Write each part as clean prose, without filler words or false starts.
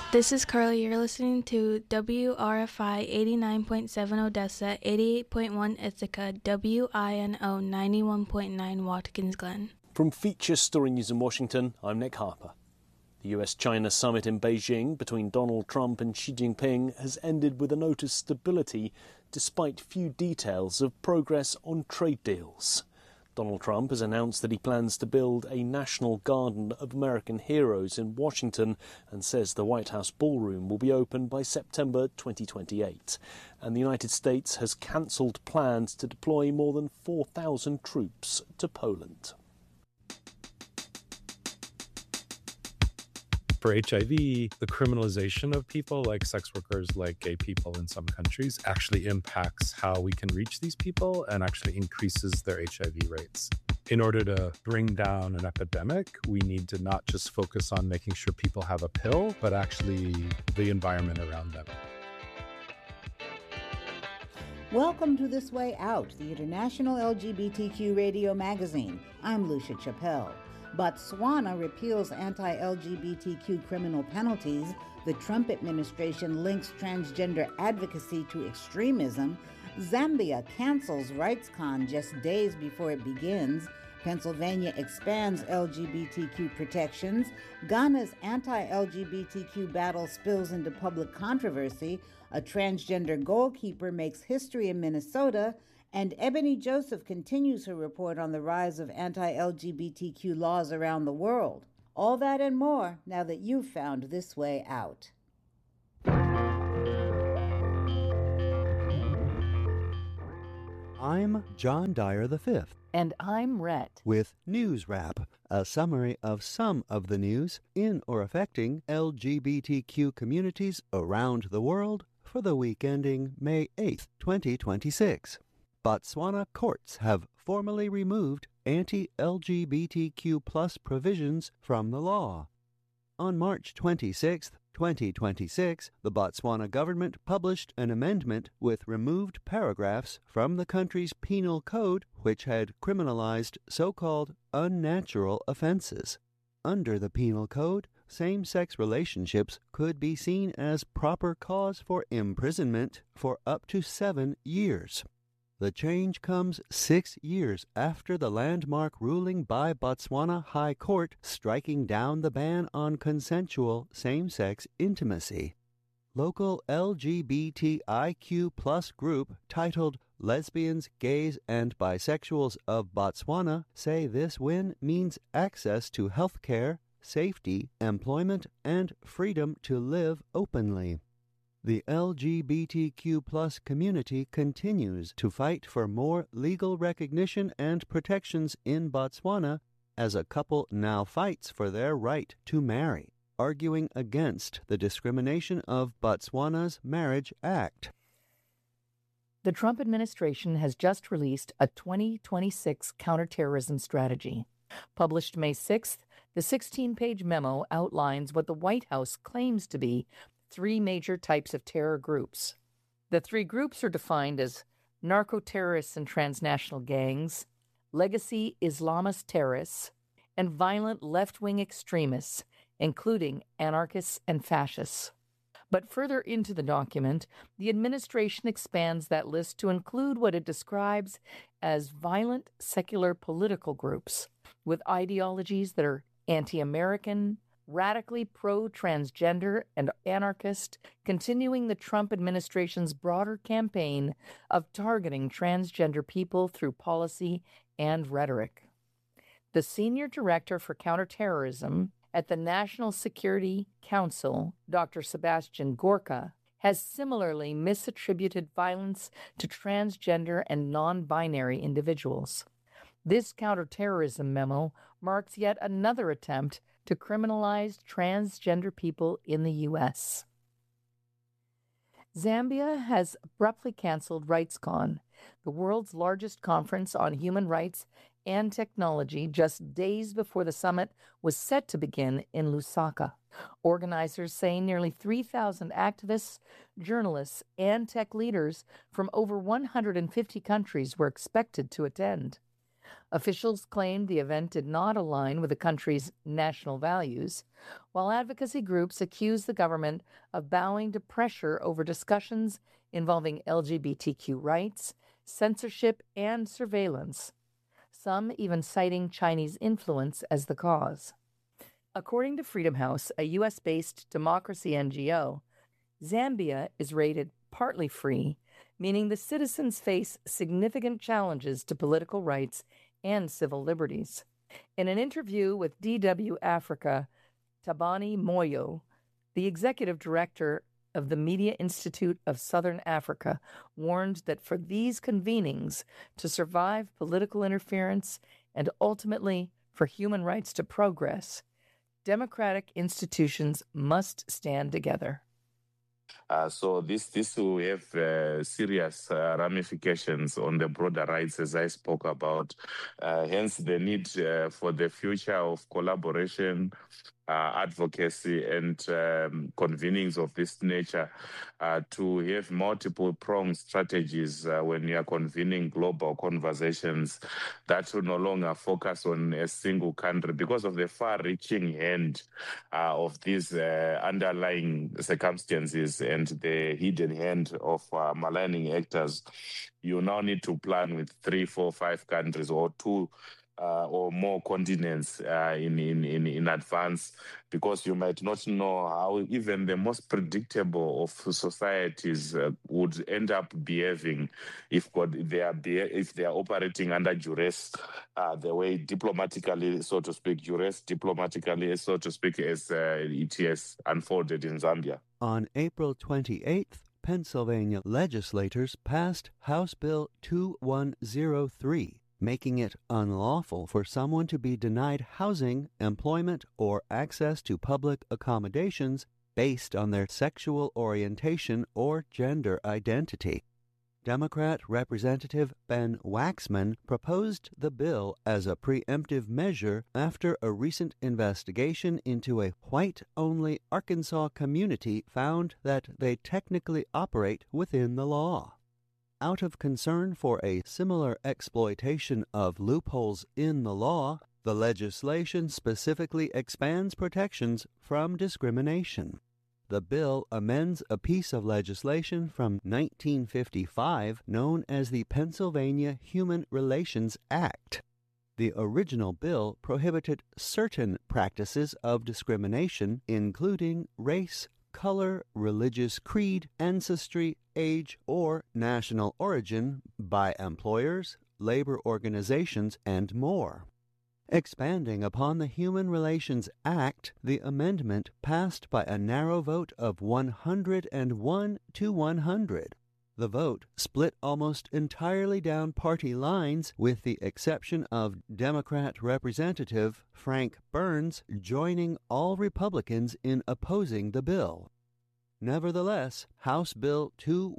This is Carly. You're listening to WRFI 89.7 Odessa, 88.1 Ithaca, WINO 91.9 Watkins Glen. From Feature Story News in Washington, I'm Nick Harper. The US-China summit in Beijing between Donald Trump and Xi Jinping has ended with a note of stability despite few details of progress on trade deals. Donald Trump has announced that he plans to build a national garden of American heroes in Washington and says the White House ballroom will be open by September 2028. And the United States has cancelled plans to deploy more than 4,000 troops to Poland. For HIV, the criminalization of people like sex workers, like gay people in some countries, actually impacts how we can reach these people and actually increases their HIV rates. In order to bring down an epidemic, we need to not just focus on making sure people have a pill, but actually the environment around them. Welcome to This Way Out, the international LGBTQ radio magazine. I'm Lucia Chappelle. Botswana repeals anti-LGBTQ criminal penalties. The Trump administration links transgender advocacy to extremism. Zambia cancels RightsCon just days before it begins. Pennsylvania expands LGBTQ protections. Ghana's anti-LGBTQ battle spills into public controversy. A transgender goalkeeper makes history in Minnesota. And Ebony Joseph continues her report on the rise of anti-LGBTQ laws around the world. All that and more now that you've found This Way Out. I'm John Dyer V. And I'm Rhett. With News Wrap, a summary of some of the news in or affecting LGBTQ communities around the world for the week ending May 8th, 2026. Botswana courts have formally removed anti-LGBTQ+ provisions from the law. On March 26, 2026, the Botswana government published an amendment with removed paragraphs from the country's penal code which had criminalized so-called unnatural offenses. Under the penal code, same-sex relationships could be seen as proper cause for imprisonment for up to 7 years. The change comes 6 years after the landmark ruling by Botswana High Court striking down the ban on consensual same-sex intimacy. Local LGBTIQ+ group titled Lesbians, Gays, and Bisexuals of Botswana say this win means access to health care, safety, employment, and freedom to live openly. The LGBTQ+ community continues to fight for more legal recognition and protections in Botswana as a couple now fights for their right to marry, arguing against the discrimination of Botswana's Marriage Act. The Trump administration has just released a 2026 counterterrorism strategy. Published May 6th, the 16-page memo outlines what the White House claims to be 3 major types of terror groups. The 3 groups are defined as narco-terrorists and transnational gangs, legacy Islamist terrorists, and violent left-wing extremists, including anarchists and fascists. But further into the document, the administration expands that list to include what it describes as violent secular political groups with ideologies that are anti-American, radically pro-transgender and anarchist, continuing the Trump administration's broader campaign of targeting transgender people through policy and rhetoric. The senior director for counterterrorism at the National Security Council, Dr. Sebastian Gorka, has similarly misattributed violence to transgender and non-binary individuals. This counterterrorism memo marks yet another attempt to criminalize transgender people in the U.S. Zambia has abruptly canceled RightsCon, the world's largest conference on human rights and technology, just days before the summit was set to begin in Lusaka. Organizers say nearly 3,000 activists, journalists, and tech leaders from over 150 countries were expected to attend. Officials claimed the event did not align with the country's national values, while advocacy groups accused the government of bowing to pressure over discussions involving LGBTQ rights, censorship, and surveillance, some even citing Chinese influence as the cause. According to Freedom House, a U.S.-based democracy NGO, Zambia is rated partly free, meaning the citizens face significant challenges to political rights and civil liberties. In an interview with DW Africa, Tabani Moyo, the executive director of the Media Institute of Southern Africa, warned that for these convenings to survive political interference and ultimately for human rights to progress, democratic institutions must stand together. So this will have serious ramifications on the broader rights, as I spoke about. Hence, the need for the future of collaboration, advocacy, and convenings of this nature to have multiple pronged strategies when you are convening global conversations that will no longer focus on a single country because of the far-reaching hand of these underlying circumstances and the hidden hand of maligning actors. You now need to plan with 3, 4, 5 countries or 2 or more continents in advance, because you might not know how even the most predictable of societies would end up behaving if they are operating under duress, the way diplomatically, so to speak, duress diplomatically, so to speak, as it has unfolded in Zambia. On April 28th, Pennsylvania legislators passed House Bill 2103, making it unlawful for someone to be denied housing, employment, or access to public accommodations based on their sexual orientation or gender identity. Democrat Representative Ben Waxman proposed the bill as a preemptive measure after a recent investigation into a white-only Arkansas community found that they technically operate within the law. Out of concern for a similar exploitation of loopholes in the law, the legislation specifically expands protections from discrimination. The bill amends a piece of legislation from 1955 known as the Pennsylvania Human Relations Act. The original bill prohibited certain practices of discrimination, including race, color, religious creed, ancestry, age, or national origin by employers, labor organizations, and more. Expanding upon the Human Relations Act, the amendment passed by a narrow vote of 101 to 100. The vote split almost entirely down party lines, with the exception of Democrat Representative Frank Burns joining all Republicans in opposing the bill. Nevertheless, House Bill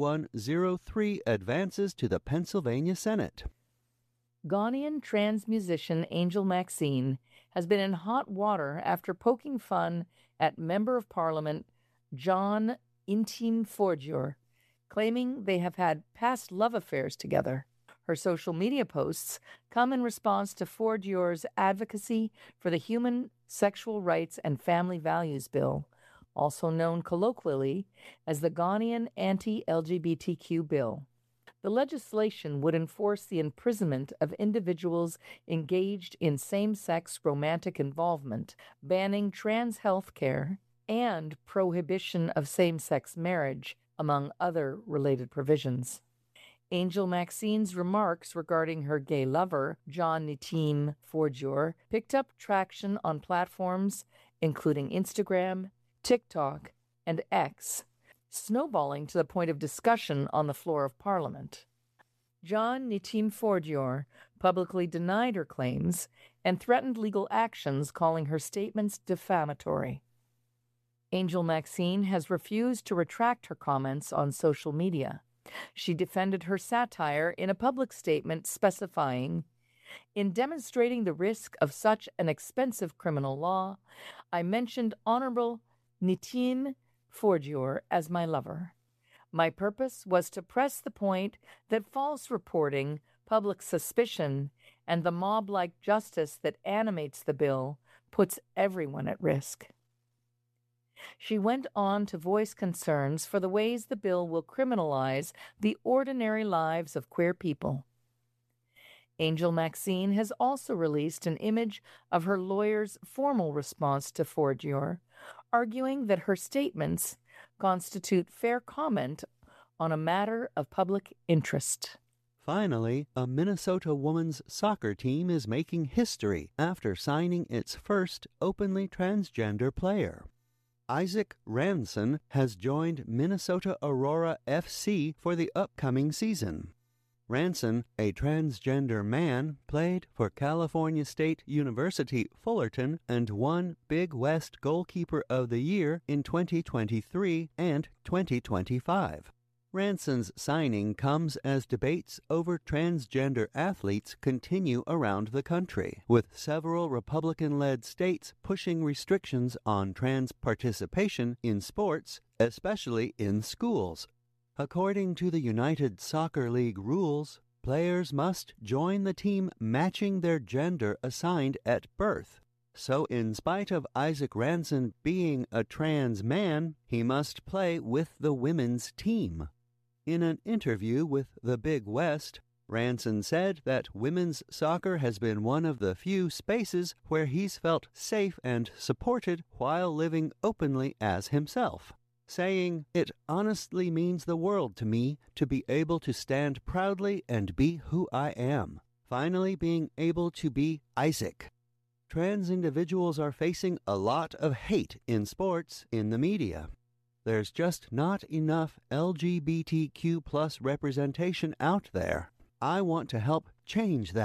2103 advances to the Pennsylvania Senate. Ghanaian trans musician Angel Maxine has been in hot water after poking fun at Member of Parliament John Intim Fordier, claiming they have had past love affairs together. Her social media posts come in response to Fordier's advocacy for the Human Sexual Rights and Family Values Bill, also known colloquially as the Ghanaian Anti-LGBTQ Bill. The legislation would enforce the imprisonment of individuals engaged in same-sex romantic involvement, banning trans health care, and prohibition of same-sex marriage, among other related provisions. Angel Maxine's remarks regarding her gay lover, John Nitim Fordier, picked up traction on platforms including Instagram, TikTok, and X, snowballing to the point of discussion on the floor of Parliament. John Nitim Fordier publicly denied her claims and threatened legal actions, calling her statements defamatory. Angel Maxine has refused to retract her comments on social media. She defended her satire in a public statement specifying, "In demonstrating the risk of such an expensive criminal law, I mentioned Honorable Nitim Fordier as my lover. My purpose was to press the point that false reporting, public suspicion, and the mob-like justice that animates the bill puts everyone at risk. She went on to voice concerns for the ways the bill will criminalize the ordinary lives of queer people. Angel Maxine has also released an image of her lawyer's formal response to Forgier, arguing that her statements constitute fair comment on a matter of public interest. Finally, a Minnesota women's soccer team is making history after signing its first openly transgender player. Isaac Ranson has joined Minnesota Aurora FC for the upcoming season. Ranson, a transgender man, played for California State University Fullerton and won Big West Goalkeeper of the Year in 2023 and 2025. Ranson's signing comes as debates over transgender athletes continue around the country, with several Republican-led states pushing restrictions on trans participation in sports, especially in schools. According to the United Soccer League rules, players must join the team matching their gender assigned at birth. So in spite of Isaac Ranson being a trans man, he must play with the women's team. In an interview with the Big West, Ranson said that women's soccer has been one of the few spaces where he's felt safe and supported while living openly as himself, saying, "It honestly means the world to me to be able to stand proudly and be who I am, finally being able to be Isaac." Trans individuals are facing a lot of hate in sports, in the media. There's just not enough LGBTQ+ representation out there. I want to help change that.